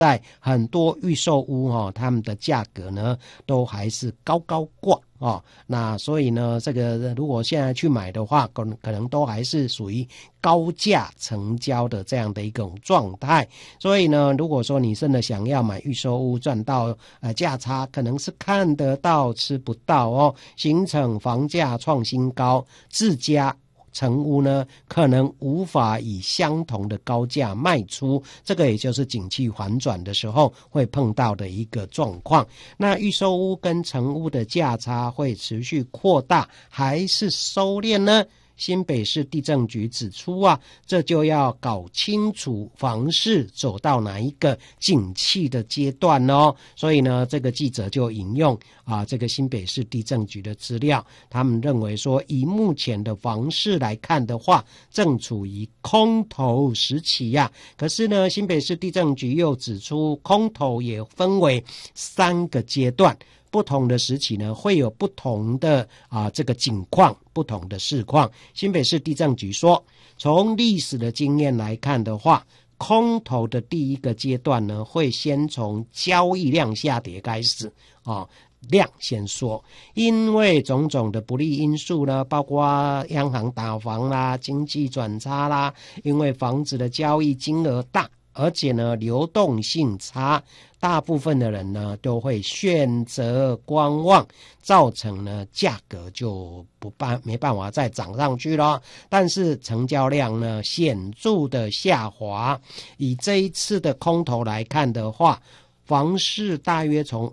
在很多预售屋他们的价格呢都还是高高挂那所以呢这个如果现在去买的话，可能都还是属于高价成交的这样的一种状态。所以呢如果说你真的想要买预售屋赚到价差，可能是看得到吃不到形成房价创新高，自家成屋呢可能无法以相同的高价卖出，这个也就是景气反转的时候会碰到的一个状况。那预售屋跟成屋的价差会持续扩大还是收敛呢？新北市地政局指出这就要搞清楚房市走到哪一个景气的阶段所以呢这个记者就引用这个新北市地政局的资料，他们认为说以目前的房市来看的话，正处于空头时期可是呢新北市地政局又指出，空头也分为3个阶段，不同的时期呢会有不同的这个景况，不同的市况。新北市地政局说，从历史的经验来看的话，空头的第一个阶段呢会先从交易量下跌开始量先说，因为种种的不利因素呢，包括央行打房啦、经济转差啦，因为房子的交易金额大，而且呢流动性差，大部分的人呢都会选择观望，造成呢价格就没办法再涨上去了。但是成交量呢显著的下滑，以这一次的空头来看的话，房市大约从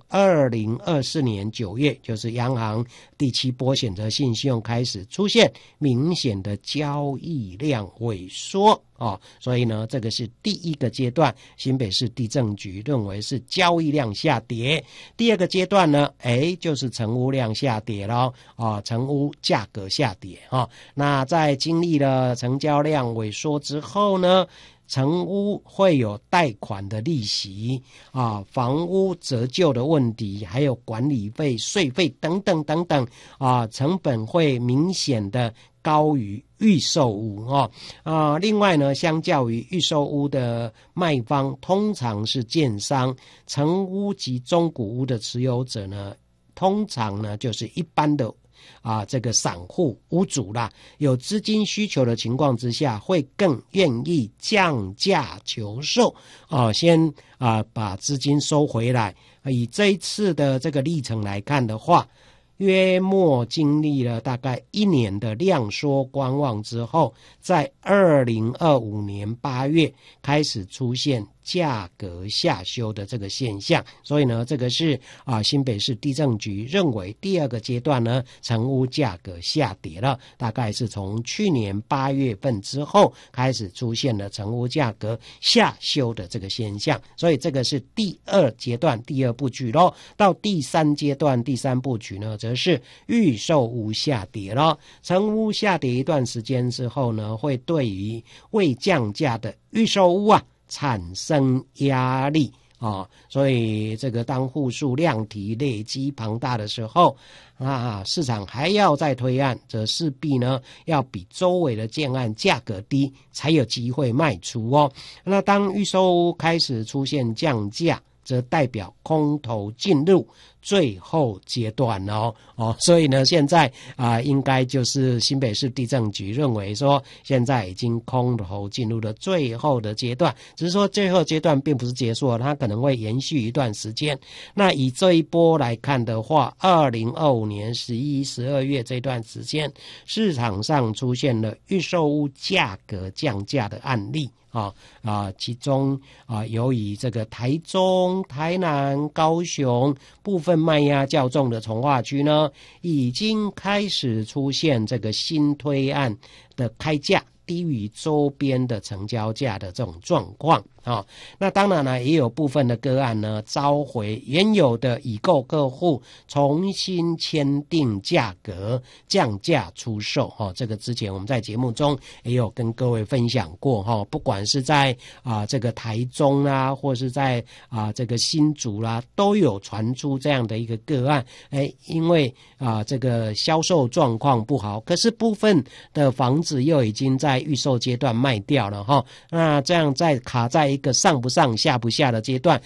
2024年9月，就是央行第7波选择性信用开始出现明显的交易量萎缩所以呢这个是第一个阶段，新北市地政局认为是交易量下跌。第二个阶段呢就是成屋量下跌了成屋价格下跌那在经历了成交量萎缩之后呢，成屋会有贷款的利息房屋折旧的问题，还有管理费、税费等等等等成本会明显的高于预售屋另外呢，相较于预售屋的卖方通常是建商，成屋及中古屋的持有者呢通常呢就是一般的这个散户屋主啦，有资金需求的情况之下，会更愿意降价求售先把资金收回来。以这一次的这个历程来看的话，约莫经历了大概1年的量缩观望之后，在2025年8月开始出现价格下修的这个现象。所以呢这个是新北市地政局认为第二个阶段呢成屋价格下跌了，大概是从去年8月份之后开始出现了成屋价格下修的这个现象。所以这个是第二阶段第二布局咯。到第三阶段第三布局呢，则是预售屋下跌了。成屋下跌一段时间之后呢，会对于未降价的预售屋产生压力所以这个当户数量体累积庞大的时候市场还要再推案，则势必呢要比周围的建案价格低，才有机会卖出那当预售屋开始出现降价，则代表空头进入最后阶段所以呢现在应该就是新北市地政局认为说，现在已经空头进入了最后的阶段，只是说最后阶段并不是结束了，它可能会延续一段时间。那以这一波来看的话，2025年11、12月这段时间，市场上出现了预售屋价格降价的案例其中由于这个台中、台南、高雄部分卖压较重的从化区呢，已经开始出现这个新推案的开价低于周边的成交价的这种状况那当然呢，也有部分的个案呢召回原有的已购客户，重新签订价格，降价出售这个之前我们在节目中也有跟各位分享过不管是在这个台中或是在这个新竹啦，都有传出这样的一个个案因为这个销售状况不好，可是部分的房子又已经在预售阶段卖掉了那这样在卡在一个上不上下不下的阶段。